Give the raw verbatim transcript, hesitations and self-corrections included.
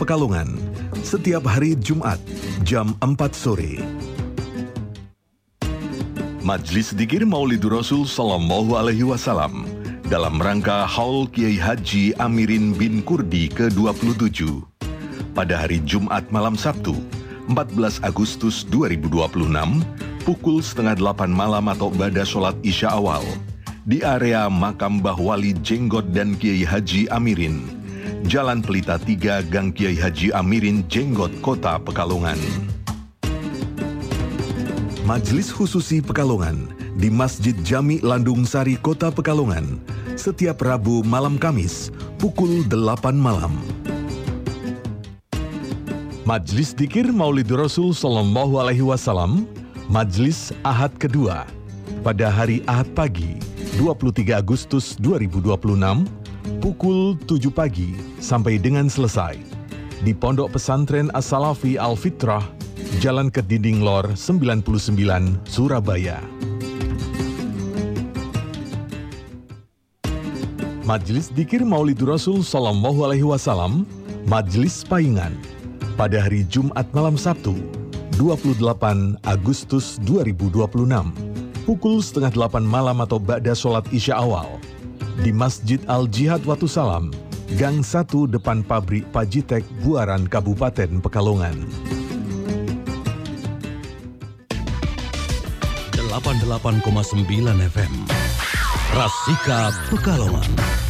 Pekalongan, setiap hari Jumat, jam empat sore. Majelis Dzikir Maulidur Rasul Sallallahu Alaihi Wasallam dalam rangka Haul Kiai Haji Amirin bin Kurdi ke dua puluh tujuh pada hari Jumat malam Sabtu, empat belas Agustus dua ribu dua puluh enam, pukul setengah delapan malam atau ba'da sholat Isya awal, di area Makam Mbah Wali Jenggot dan Kiai Haji Amirin, Jalan Pelita tiga, Gang Kiai Haji Amirin, Jenggot, Kota Pekalongan. Majelis Khususi Pekalongan di Masjid Jami Landung Sari, Kota Pekalongan, setiap Rabu malam Kamis, pukul delapan malam. Majelis Dzikir Maulidur Rasul Sallallahu Alaihi Wasallam, Majelis Ahad kedua, pada hari Ahad pagi, dua puluh tiga Agustus dua ribu dua puluh enam, pukul tujuh pagi sampai dengan selesai, di Pondok Pesantren As-Salafi Al-Fitrah, Jalan Kedinding Lor sembilan puluh sembilan, Surabaya. Majelis Dzikir Maulidur Rasul Sallallahu Alaihi Wasallam, Majelis Paingan, pada hari Jumat malam Sabtu, dua puluh delapan Agustus dua ribu dua puluh enam, pukul setengah delapan malam atau ba'da sholat Isya awal, di Masjid Al-Jihad Watu Salam, Gang satu depan pabrik Pajitek, Buaran, Kabupaten Pekalongan. delapan puluh delapan koma sembilan F M Rasika Pekalongan.